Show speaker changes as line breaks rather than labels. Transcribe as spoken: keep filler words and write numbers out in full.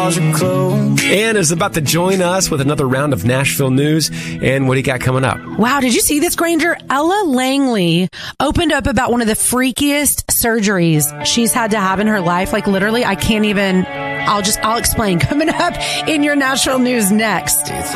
walls are closed.
Ann is about to join us with another round of Nashville news. And what do you got coming up?
Wow, did you see this, Granger? Ella Langley opened up about one of the freakiest surgeries she's had to have in her life. Like, literally, I can't even... I'll just... I'll explain. Coming up in your Nashville news next.